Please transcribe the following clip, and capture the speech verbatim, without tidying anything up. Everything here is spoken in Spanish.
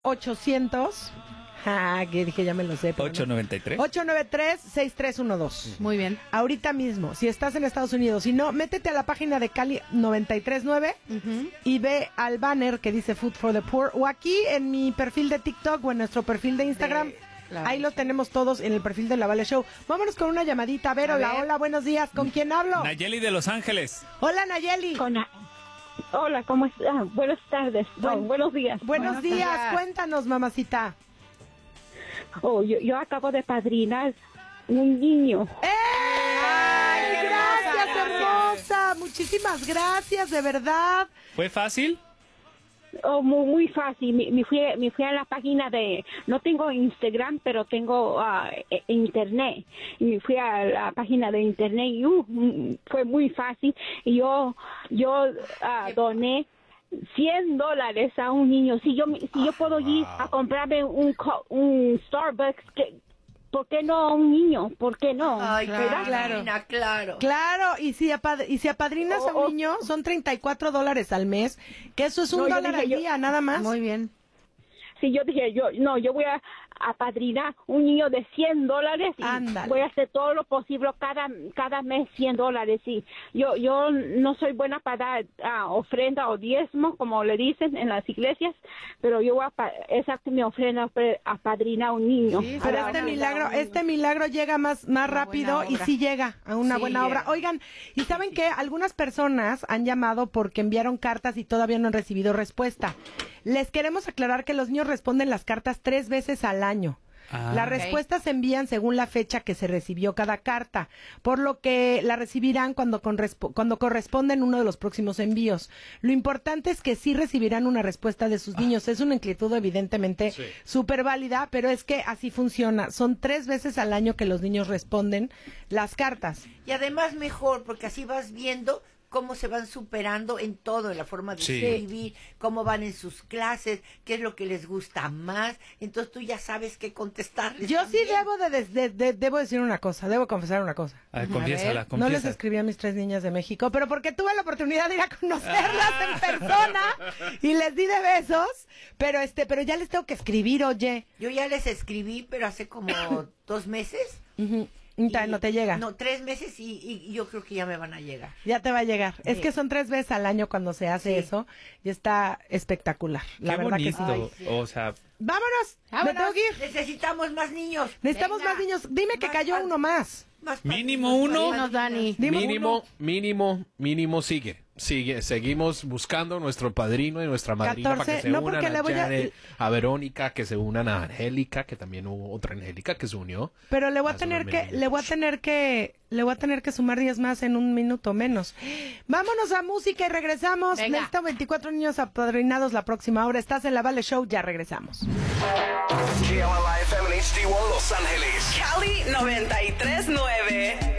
ochocientos. Ah, que dije, ya me lo sé. ocho noventa y tres. ocho nueve tres, seis tres uno dos. Muy bien. Ahorita mismo, si estás en Estados Unidos, si no, métete a la página de Cali noventa y tres nueve uh-huh. y ve al banner que dice Food for the Poor, o aquí en mi perfil de TikTok o en nuestro perfil de Instagram. De, claro. Ahí lo tenemos todos en el perfil de La Vale Show. Vámonos con una llamadita. A ver, a hola, ver. hola, buenos días. ¿Con quién hablo? Nayeli de Los Ángeles. Hola, Nayeli. Con a... Hola, ¿cómo estás? Buenas tardes. No, Buen... buenos días. Buenos, buenos días. días. Cuéntanos, mamacita. Oh, yo, yo acabo de padrinar un niño. ¡Eh! ¡Ay, gracias, hermosa! Muchísimas gracias, de verdad. ¿Fue fácil? Oh, muy, muy fácil. Me, me, fui, me fui a la página de... No tengo Instagram, pero tengo uh, internet. Y me fui a la página de internet y uh, fue muy fácil. Y yo, yo uh, doné cien dólares a un niño. Si yo si yo puedo ir a comprarme un, un Starbucks, que, ¿por qué no a un niño? ¿Por qué no? Ay, claro, claro. claro. Claro, y si, apad- y si apadrinas oh, a un oh. niño, son treinta y cuatro dólares al mes, que eso es un no, dólar al yo, día, nada más. Muy bien. Sí, yo dije, yo no, yo voy a apadrinar un niño de cien dólares y Ándale. voy a hacer todo lo posible cada cada mes cien dólares. Y yo yo no soy buena para dar uh, ofrenda o diezmo, como le dicen en las iglesias, pero yo voy a, esa es mi ofrenda, apadrinar un niño. Sí, pero este milagro, este milagro llega más, más rápido y sí llega a una sí, buena obra. Oigan, ¿y saben sí. qué? Algunas personas han llamado porque enviaron cartas y todavía no han recibido respuesta. Les queremos aclarar que los niños responden las cartas tres veces al año. Ah, Las okay. respuestas se envían según la fecha que se recibió cada carta, por lo que la recibirán cuando, conrespo- cuando corresponda en uno de los próximos envíos. Lo importante es que sí recibirán una respuesta de sus niños. Es una inquietud evidentemente súper sí. válida, pero es que así funciona. Son tres veces al año que los niños responden las cartas. Y además mejor, porque así vas viendo cómo se van superando en todo, en la forma de sí. escribir, cómo van en sus clases, qué es lo que les gusta más, entonces tú ya sabes qué contestarles. Yo también. sí debo de, de, de, de debo decir una cosa, debo confesar una cosa. A ver, confiésala, confiésala. No les escribí a mis tres niñas de México, pero porque tuve la oportunidad de ir a conocerlas en persona y les di de besos, pero este, pero ya les tengo que escribir, oye. Yo ya les escribí, pero hace como dos meses. Uh-huh. Y, no te llega. No, tres meses y, y yo creo que ya me van a llegar. Ya te va a llegar. Sí. Es que son tres veces al año cuando se hace sí. eso y está espectacular. La Qué verdad bonito. que sí. Ay, sí. O sea, vámonos. Vámonos. Me tengo que ir. Necesitamos más niños. Necesitamos Venga. más niños. Dime que más cayó pa- uno más. más mínimo uno. Dinos, Dani. Mínimo, uno. mínimo, mínimo sigue. Sigue, seguimos buscando nuestro padrino y nuestra madrina catorce, para que se no, unan porque a le voy a... Jared, a Verónica, que se unan a Angélica, que también hubo otra Angélica que se unió. Pero le voy a tener que, le voy a tener que, le voy a tener que sumar diez más en un minuto menos. Vámonos a música y regresamos. Venga. Necesito veinticuatro niños apadrinados la próxima hora. Estás en La Vale Show, ya regresamos. K L I F M en H D uno Los Ángeles. Cali noventa y tres nueve.